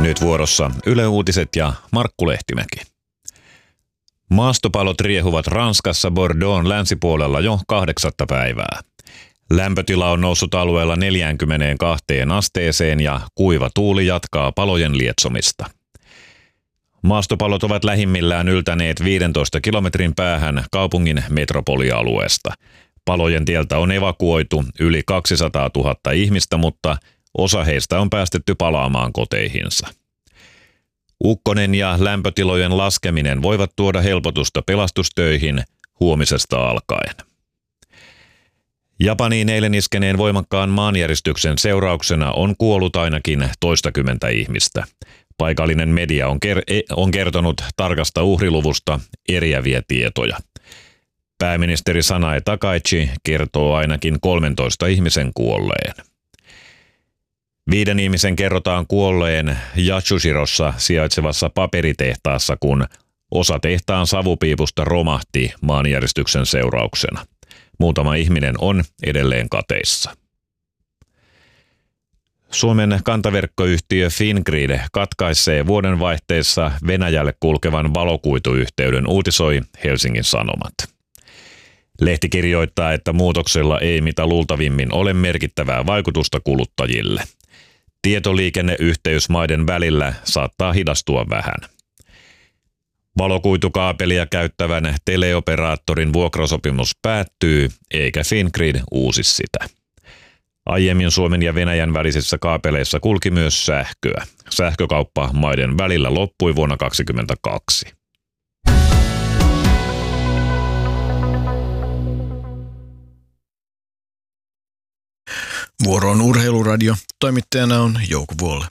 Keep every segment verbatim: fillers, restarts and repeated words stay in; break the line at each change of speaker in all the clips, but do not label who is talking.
Nyt vuorossa Yle Uutiset ja Markku Lehtimäki. Maastopalot riehuvat Ranskassa Bordeaux'n länsipuolella jo kahdeksatta päivää. Lämpötila on noussut alueella neljäänkymmeneenkahteen asteeseen ja kuiva tuuli jatkaa palojen lietsomista. Maastopalot ovat lähimmillään yltäneet viidentoista kilometrin päähän kaupungin metropolialueesta. Palojen tieltä on evakuoitu yli kaksisataatuhatta ihmistä, mutta osa heistä on päästetty palaamaan koteihinsa. Ukkonen ja lämpötilojen laskeminen voivat tuoda helpotusta pelastustöihin huomisesta alkaen. Japaniin eilen iskeneen voimakkaan maanjäristyksen seurauksena on kuollut ainakin toistakymmentä ihmistä. Paikallinen media on, ker- on kertonut tarkasta uhriluvusta eriäviä tietoja. Pääministeri Sanae Takaichi kertoo ainakin kolmentoista ihmisen kuolleen. Viiden ihmisen kerrotaan kuolleen Yatsushirossa sijaitsevassa paperitehtaassa, kun osa tehtaan savupiipusta romahti maanjäristyksen seurauksena. Muutama ihminen on edelleen kateissa. Suomen kantaverkkoyhtiö Fingrid katkaisee vuodenvaihteessa Venäjälle kulkevan valokuituyhteyden, uutisoi Helsingin Sanomat. Lehti kirjoittaa, että muutoksella ei mitä luultavimmin ole merkittävää vaikutusta kuluttajille. Tietoliikenneyhteys maiden välillä saattaa hidastua vähän. Valokuitukaapelia käyttävän teleoperaattorin vuokrasopimus päättyy, eikä Fingrid uusi sitä. Aiemmin Suomen ja Venäjän välisissä kaapeleissa kulki myös sähköä. Sähkökauppa maiden välillä loppui vuonna kaksituhattakaksikymmentäkaksi.
Vuoro on Urheiluradio. Toimittajana on Jouko Vuolle.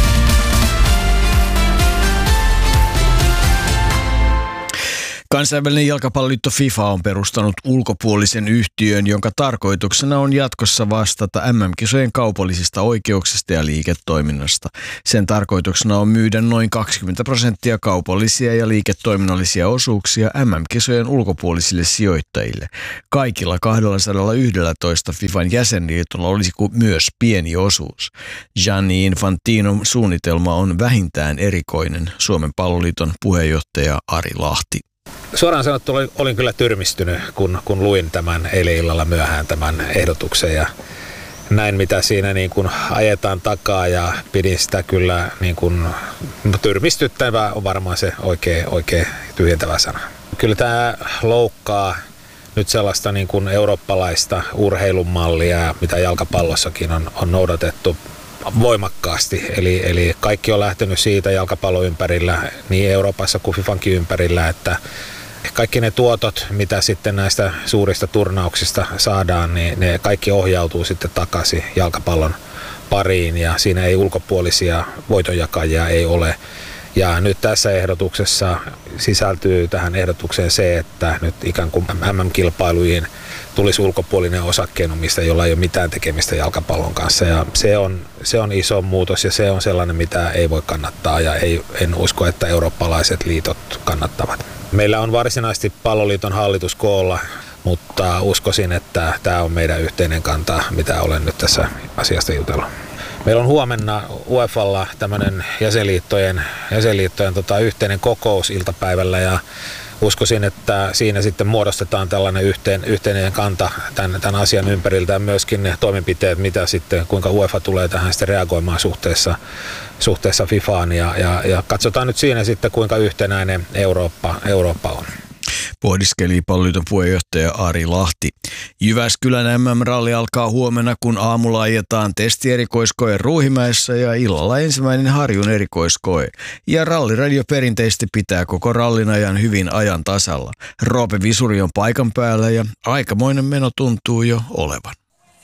Kansainvälinen jalkapalloliitto FIFA on perustanut ulkopuolisen yhtiön, jonka tarkoituksena on jatkossa vastata M M-kisojen kaupallisista oikeuksista ja liiketoiminnasta. Sen tarkoituksena on myydä noin kaksikymmentä prosenttia kaupallisia ja liiketoiminnallisia osuuksia M M-kisojen ulkopuolisille sijoittajille. Kaikilla kaksisataayksitoista FIFAn jäsenliitolla olisi myös pieni osuus. Gianni Infantinon suunnitelma on vähintään erikoinen, Suomen palloliiton puheenjohtaja Ari Lahti.
Suoraan sanottuna olin, olin kyllä tyrmistynyt, kun, kun luin tämän eilen illalla myöhään tämän ehdotuksen ja näin mitä siinä niin kuin ajetaan takaa ja pidin sitä kyllä niin kuin tyrmistyttävää on varmaan se oikein, oikein tyhjentävä sana. Kyllä tämä loukkaa nyt sellaista niin kuin eurooppalaista urheilumallia, mitä jalkapallossakin on, on noudatettu voimakkaasti. Eli, eli kaikki on lähtenyt siitä jalkapallon ympärillä, niin Euroopassa kuin FIFAnkin ympärillä, että kaikki ne tuotot, mitä sitten näistä suurista turnauksista saadaan, niin ne kaikki ohjautuu sitten takaisin jalkapallon pariin ja siinä ei ulkopuolisia voitonjakajia ei ole. Ja nyt tässä ehdotuksessa sisältyy tähän ehdotukseen se, että nyt ikään kuin M M-kilpailuihin tulisi ulkopuolinen osakkeenomistaja, jolla ei ole mitään tekemistä jalkapallon kanssa. Ja se on, se on iso muutos ja se on sellainen, mitä ei voi kannattaa ja ei, en usko, että eurooppalaiset liitot kannattavat. Meillä on varsinaisesti palloliiton hallitus koolla, mutta uskoisin, että tämä on meidän yhteinen kanta, mitä olen nyt tässä asiasta jutellut. Meillä on huomenna UEFalla tämmöinen jäsenliittojen, jäsenliittojen tota, yhteinen kokous iltapäivällä ja uskoisin, että siinä sitten muodostetaan tällainen yhteen, yhteinen kanta tämän, tämän asian ympäriltä ja myöskin ne toimenpiteet, mitä sitten, kuinka UEFA tulee tähän sitten reagoimaan suhteessa, suhteessa FIFAan ja, ja, ja katsotaan nyt siinä sitten, kuinka yhtenäinen Eurooppa, Eurooppa on.
Pohdiskeli palloliiton puheenjohtaja Ari Lahti. Jyväskylän M M-ralli alkaa huomenna, kun aamulla ajetaan testierikoiskoe Ruuhimäessä ja illalla ensimmäinen Harjun erikoiskoe. Ja Ralliradio perinteisesti pitää koko rallin ajan hyvin ajan tasalla. Roope Visuri on paikan päällä ja aikamoinen meno tuntuu jo olevan.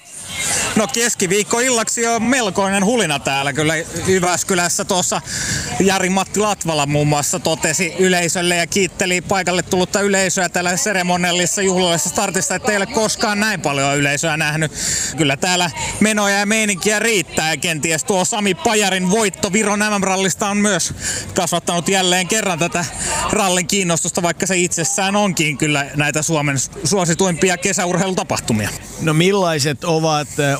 No keskiviikko illaksi on melkoinen hulina täällä kyllä Jyväskylässä. Tuossa Jari-Matti Latvala muun muassa totesi yleisölle ja kiitteli paikalle tullutta yleisöä tällä seremoniallisessa juhlallisessa startissa, että ei ole koskaan näin paljon yleisöä nähnyt. Kyllä täällä menoja ja meininkiä riittää ja kenties tuo Sami Pajarin voitto Viron M M-rallista on myös kasvattanut jälleen kerran tätä rallin kiinnostusta, vaikka se itsessään onkin kyllä näitä Suomen suosituimpia kesäurheilutapahtumia.
No millaiset ovat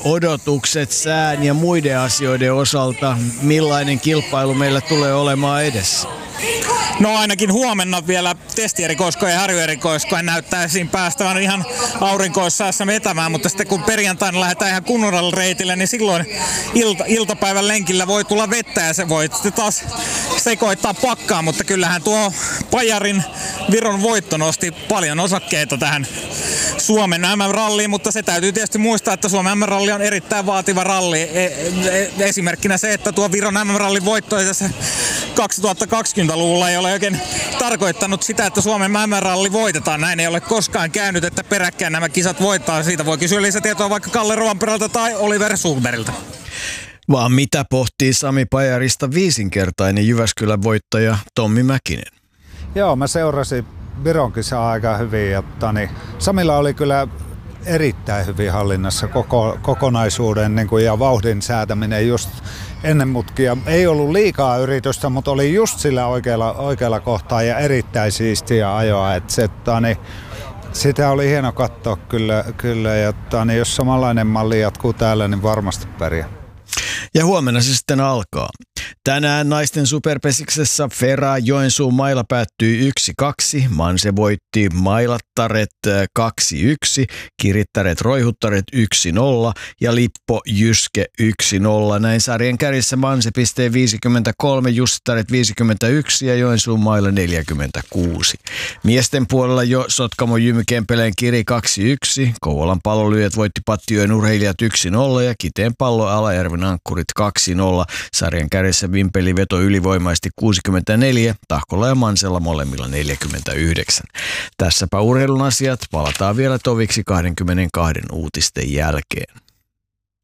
odotukset sään ja muiden asioiden osalta? Millainen kilpailu meillä tulee olemaan edessä?
No ainakin huomenna vielä testierikoiskojen ja harjoerikoiskojen näyttää siinä päästävän ihan aurinkoissaassa vetämään, mutta sitten kun perjantaina lähdetään ihan kunnolla reitille, niin silloin ilta, iltapäivän lenkillä voi tulla vettä ja se voi sitten taas sekoittaa pakkaa, mutta kyllähän tuo Pajarin Viron voitto nosti paljon osakkeita tähän Suomen M M-ralliin, mutta se täytyy tietysti muistaa, että Suomen M M-ralli on erittäin vaativa ralli. Esimerkkinä se, että tuo Viron M M-rallin voitto tässä kaksituhattakaksikymmentäluvulla ei ole oikein tarkoittanut sitä, että Suomen M M-ralli voitetaan. Näin ei ole koskaan käynyt, että peräkkäin nämä kisat voittaa. Siitä voi kysyä lisätietoa vaikka Kalle Rovanperältä tai Oliver Sundbergiltä.
Vaan mitä pohtii Sami Pajarista viisinkertainen Jyväskylän voittaja Tommi Mäkinen?
Joo, mä seurasin Viron kisaa aika hyvin. Ja, tani, Samilla oli kyllä erittäin hyvin hallinnassa koko, kokonaisuuden niin kuin, ja vauhdin säätäminen just ennen mutkia. Ei ollut liikaa yritystä, mutta oli just sillä oikealla, oikealla kohtaa ja erittäin siistiä ajoa. Et se, tani, sitä oli hieno katsoa kyllä, kyllä ja tani, jos samanlainen malli jatkuu täällä, niin varmasti pärjää.
Ja huomenna se sitten alkaa. Tänään naisten superpesiksessä Fera Joensuun maila päättyi yksi kaksi. Manse voitti Mailattaret kaksi yksi, Kirittäret Roihuttaret yksi nolla ja Lippo Jyske yksi nolla. Näin sarjan kärjessä Manse pistee viisikymmentäkolme, Jussittaret viisikymmentäyksi ja Joensuun maila neljäkymmentäkuusi. Miesten puolella jo Sotkamo Jymy Kempeleen Kiri kaksi yksi, Kouvolan Pallolyöt voitti Pattijoen Urheilijat yksi nolla ja Kiteen Pallo Alajärven Ankkurit kaksi nolla. Sarjan kärjessä Vimpeli veto ylivoimaisesti kuusikymmentäneljä, Tahkolla ja Mansella molemmilla neljäkymmentäyhdeksän. Tässäpä urheilun asiat, palataan vielä toviksi kaksikymmentäkaksi uutisten jälkeen.